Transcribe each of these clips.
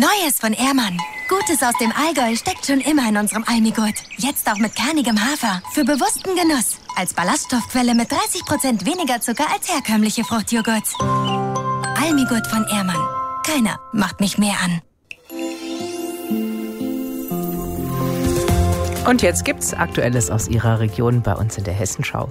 Neues von Ehrmann. Gutes aus dem Allgäu steckt schon immer in unserem Almigurt. Jetzt auch mit kernigem Hafer. Für bewussten Genuss. Als Ballaststoffquelle mit 30% weniger Zucker als herkömmliche Fruchtjoghurts. Almigurt von Ehrmann. Keiner macht mich mehr an. Und jetzt gibt's Aktuelles aus Ihrer Region bei uns in der Hessenschau.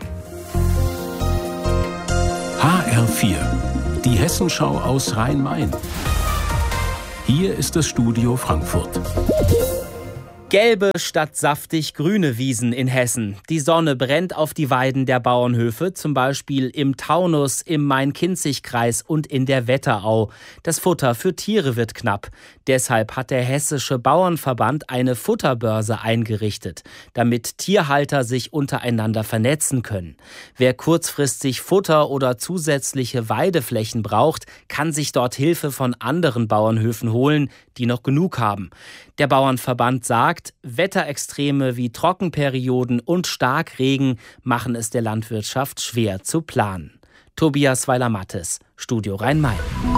HR4, die Hessenschau aus Rhein-Main. Hier ist das Studio Frankfurt. Gelbe statt saftig grüne Wiesen in Hessen. Die Sonne brennt auf die Weiden der Bauernhöfe, zum Beispiel im Taunus, im Main-Kinzig-Kreis und in der Wetterau. Das Futter für Tiere wird knapp. Deshalb hat der Hessische Bauernverband eine Futterbörse eingerichtet, damit Tierhalter sich untereinander vernetzen können. Wer kurzfristig Futter oder zusätzliche Weideflächen braucht, kann sich dort Hilfe von anderen Bauernhöfen holen, die noch genug haben. Der Bauernverband sagt, Wetterextreme wie Trockenperioden und Starkregen machen es der Landwirtschaft schwer zu planen. Tobias Weiler-Mattes, Studio Rhein-Main.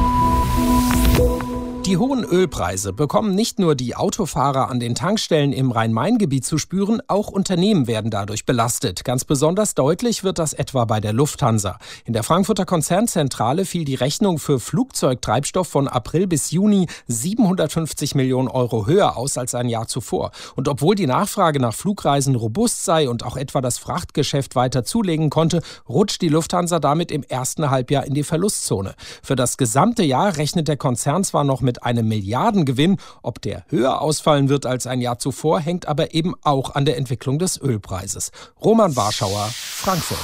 Die hohen Ölpreise bekommen nicht nur die Autofahrer an den Tankstellen im Rhein-Main-Gebiet zu spüren, auch Unternehmen werden dadurch belastet. Ganz besonders deutlich wird das etwa bei der Lufthansa. In der Frankfurter Konzernzentrale fiel die Rechnung für Flugzeugtreibstoff von April bis Juni 750 Millionen Euro höher aus als ein Jahr zuvor. Und obwohl die Nachfrage nach Flugreisen robust sei und auch etwa das Frachtgeschäft weiter zulegen konnte, rutscht die Lufthansa damit im ersten Halbjahr in die Verlustzone. Für das gesamte Jahr rechnet der Konzern zwar noch mit einem Milliardengewinn. Ob der höher ausfallen wird als ein Jahr zuvor, hängt aber eben auch an der Entwicklung des Ölpreises. Roman Warschauer, Frankfurt.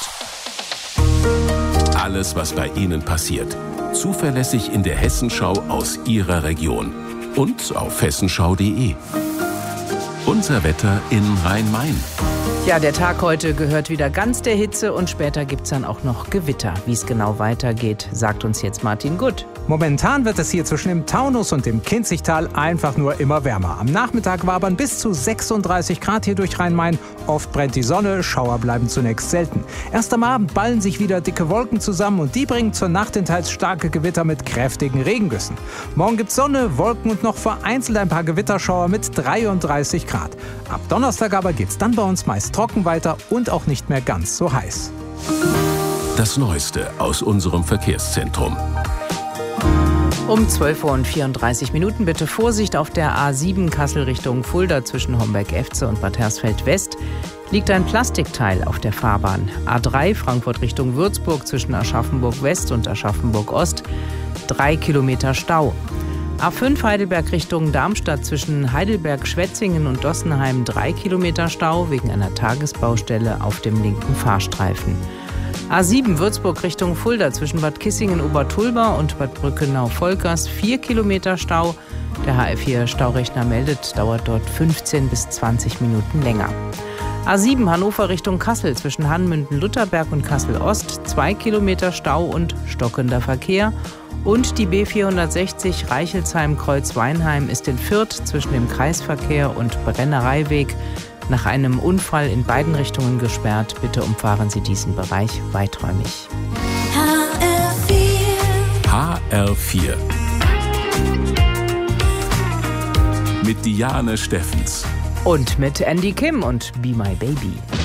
Alles, was bei Ihnen passiert. Zuverlässig in der Hessenschau aus Ihrer Region. Und auf hessenschau.de. Unser Wetter in Rhein-Main. Ja, der Tag heute gehört wieder ganz der Hitze und später gibt's dann auch noch Gewitter. Wie es genau weitergeht, sagt uns jetzt Martin Gutt. Momentan wird es hier zwischen dem Taunus und dem Kinzigtal einfach nur immer wärmer. Am Nachmittag wabern bis zu 36 Grad hier durch Rhein-Main. Oft brennt die Sonne, Schauer bleiben zunächst selten. Erst am Abend ballen sich wieder dicke Wolken zusammen und die bringen zur Nacht in teils starke Gewitter mit kräftigen Regengüssen. Morgen gibt's Sonne, Wolken und noch vereinzelt ein paar Gewitterschauer mit 33 Grad. Ab Donnerstag aber geht's dann bei uns meist trocken weiter und auch nicht mehr ganz so heiß. Das Neueste aus unserem Verkehrszentrum. Um 12:34 Uhr bitte Vorsicht auf der A7 Kassel Richtung Fulda zwischen Homberg-Efze und Bad Hersfeld-West. Liegt ein Plastikteil auf der Fahrbahn. A3 Frankfurt Richtung Würzburg zwischen Aschaffenburg-West und Aschaffenburg-Ost. 3 Kilometer Stau. A5 Heidelberg Richtung Darmstadt zwischen Heidelberg-Schwetzingen und Dossenheim 3 Kilometer Stau wegen einer Tagesbaustelle auf dem linken Fahrstreifen. A7 Würzburg Richtung Fulda zwischen Bad Kissingen-Obertulba und Bad Brückenau-Volkers 4 Kilometer Stau. Der HR4 Staurechner meldet, dauert dort 15 bis 20 Minuten länger. A7 Hannover Richtung Kassel zwischen Hanmünden-Lutherberg und Kassel-Ost 2 Kilometer Stau und stockender Verkehr. Und die B460 Reichelsheim-Kreuz-Weinheim ist in Fürth zwischen dem Kreisverkehr und Brennereiweg nach einem Unfall in beiden Richtungen gesperrt. Bitte umfahren Sie diesen Bereich weiträumig. HR4 mit Diane Steffens Und mit Andy Kim und Be My Baby.